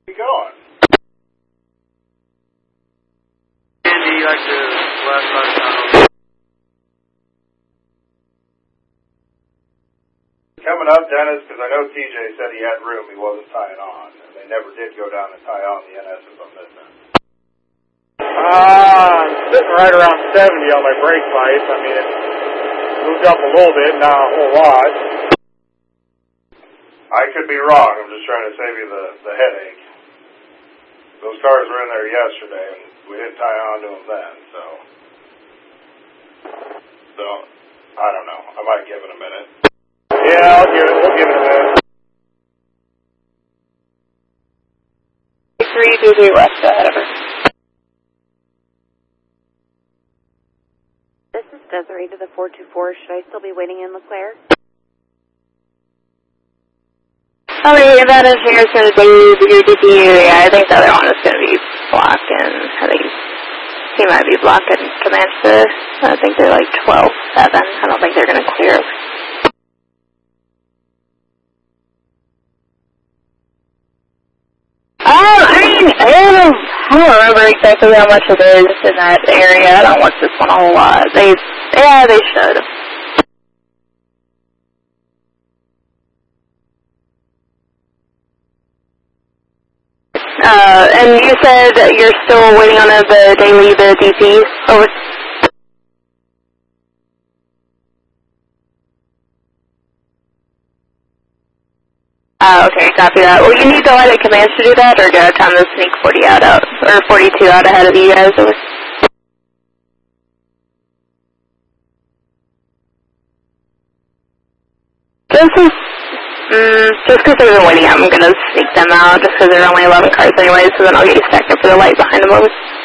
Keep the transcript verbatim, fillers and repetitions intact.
Keep going. Andy, you like to last last time? Coming up, Dennis, because I know T J said he had room, he wasn't tying on, and they never did go down and tie on the N S if I'm missing. Uh, I'm sitting right around seventy on my brake lights. I mean, it's moved up a little bit, not a whole lot. I could be wrong. I'm just trying to save you the, the headache. Those cars were in there yesterday, and we didn't tie on to them then, so... So, I don't know. I might give it a minute. Yeah, I'll give it. We'll give it a minute. three two three West, uh, over. This is Desiree to the four two four. Should I still be waiting in LeClaire? I mean, that engineer's going to be the D P U. Yeah, I think the other one is going to be blocking. I think he might be blocking Comanche. I think they're like twelve seven. I don't think they're going to clear. Um, I mean, I don't, I don't remember exactly how much it is in that area. I don't watch this one a whole lot. They, yeah, they should. Uh, and you said that you're still waiting on the daily, the D P? Over. Uh, okay, copy that. Well, you need to let it Comanche to do that, or do I have time to sneak forty out, out or forty-two out ahead of you guys? Over. This is, mm, just because they've been waiting, I'm going to sneak them out, just because there are only eleven cars anyway, so then I'll get you stacked up for the light behind them. Over.